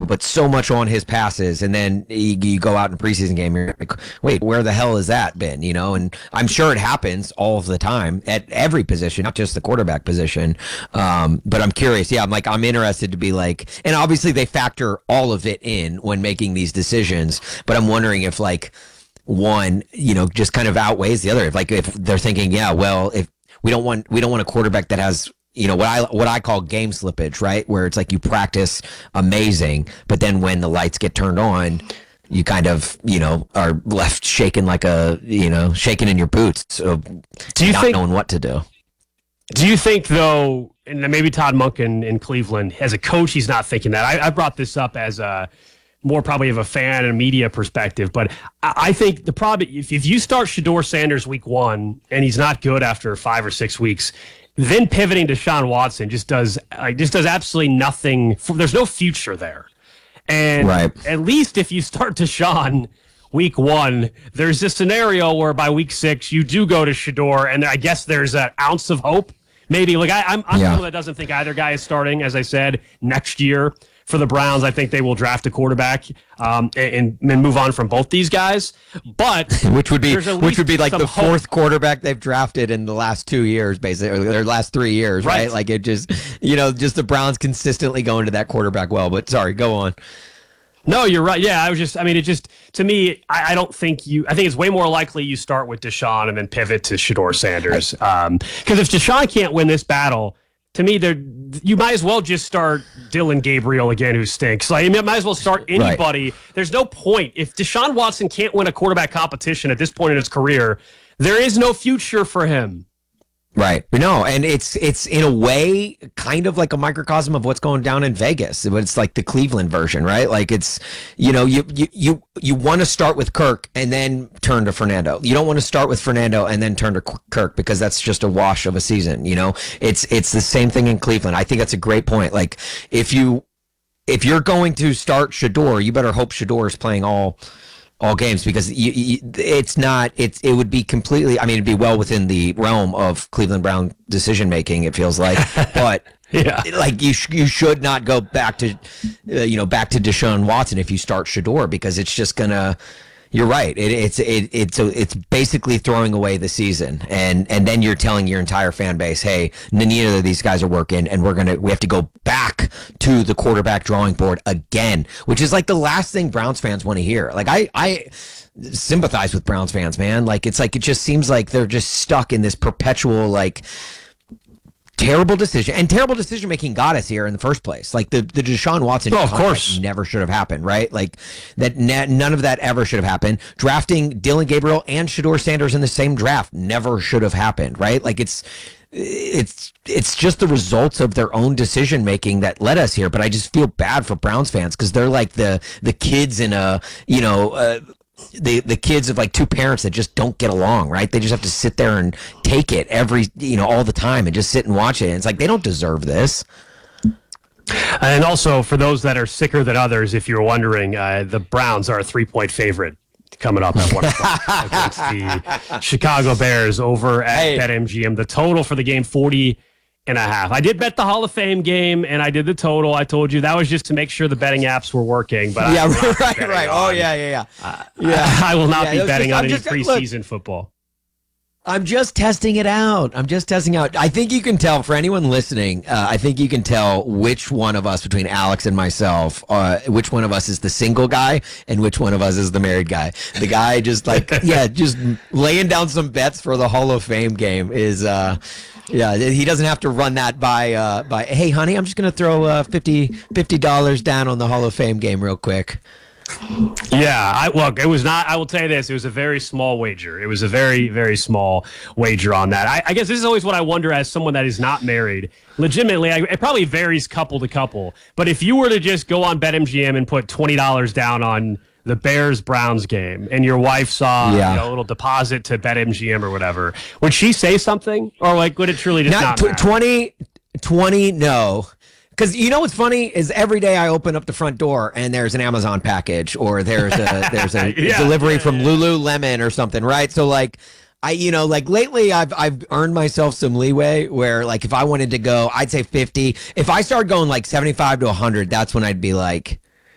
but so much on his passes, and then you go out in a preseason game, you're like, wait, where the hell has that been? And I'm sure it happens all of the time at every position, not just the quarterback position. But I'm curious. Yeah, I'm interested to be like, and obviously they factor all of it in when making these decisions, but I'm wondering if one, just kind of outweighs the other. If they're thinking, yeah, well, if we don't want a quarterback that has, what I call game slippage, right? Where it's like you practice amazing, but then when the lights get turned on, you kind of, are left shaking shaking in your boots. So not knowing what to do. Do you think, though, and maybe Todd Monken in Cleveland, as a coach, he's not thinking that. I brought this up as more probably of a fan and a media perspective, but I think the problem, if you start Shedeur Sanders week 1 and he's not good after 5 or 6 weeks, then pivoting to Deshaun Watson just does absolutely nothing. There's no future there. And right. At least if you start Deshaun week 1, there's this scenario where by week 6 you do go to Shedeur, and I guess there's an ounce of hope. Maybe I'm someone that doesn't think either guy is starting, as I said, next year. For the Browns, I think they will draft a quarterback and move on from both these guys. But which would be like the fourth quarterback they've drafted in the last 2 years, basically, or their last 3 years, right? Like it just, just the Browns consistently go into that quarterback well. But sorry, go on. No, you're right. Yeah, to me, I don't think I think it's way more likely you start with Deshaun and then pivot to Shedeur Sanders. Because if Deshaun can't win this battle, to me, you might as well just start Dylan Gabriel again, who stinks. You might as well start anybody. Right. There's no point. If Deshaun Watson can't win a quarterback competition at this point in his career, there is no future for him. Right. No, and it's in a way kind of like a microcosm of what's going down in Vegas. It's like the Cleveland version, right? Like it's, you want to start with Kirk and then turn to Fernando. You don't want to start with Fernando and then turn to Kirk because that's just a wash of a season. It's the same thing in Cleveland. I think that's a great point. Like if you're going to start Shedeur, you better hope Shedeur is playing all games, because it would be completely, it'd be well within the realm of Cleveland Brown decision making, it feels like, but yeah, like you should not go back to Deshaun Watson if you start Shedeur, because it's just gonna, you're right. It's basically throwing away the season, and then you're telling your entire fan base, hey, neither of these guys are working, and we have to go back to the quarterback drawing board again, which is like the last thing Browns fans want to hear. Like I sympathize with Browns fans, man. Like it just seems like they're just stuck in this perpetual terrible decision making got us here in the first place. Like the Deshaun Watson of course never should have happened, right? Like that none of that ever should have happened. Drafting Dylan Gabriel and Shedeur Sanders in the same draft never should have happened, right? Like it's just the results of their own decision making that led us here. But I just feel bad for Browns fans, because they're like the kids in the kids of like two parents that just don't get along, right? They just have to sit there and take it all the time and just sit and watch it. And it's like, they don't deserve this. And also, for those that are sicker than others, if you're wondering, the Browns are a 3-point favorite coming up at 1 o'clock against the Chicago Bears over at BetMGM. The total for the game, 40.5. I did bet the Hall of Fame game, and I did the total. I told you that was just to make sure the betting apps were working. But right. Oh, yeah. I will not be betting on any preseason football. I'm just testing it out. I think you can tell, for anyone listening, I think you can tell which one of us, between Alex and myself, which one of us is the single guy and which one of us is the married guy. The guy just just laying down some bets for the Hall of Fame game is... Yeah, he doesn't have to run that by hey, honey, I'm just going to throw $50 down on the Hall of Fame game real quick. Yeah, it was not, I will tell you this, it was a very small wager. It was a very, very small wager on that. I guess this is always what I wonder as someone that is not married. Legitimately, it probably varies couple to couple. But if you were to just go on BetMGM and put $20 down on the Bears-Browns game, and your wife saw a little deposit to BetMGM or whatever, would she say something? Or would it truly just not matter? 20, no. Because what's funny is every day I open up the front door and there's an Amazon package, or there's a delivery from Lululemon or something, right? So lately I've earned myself some leeway where if I wanted to go, I'd say 50. If I start going 75 to 100, that's when I'd be like,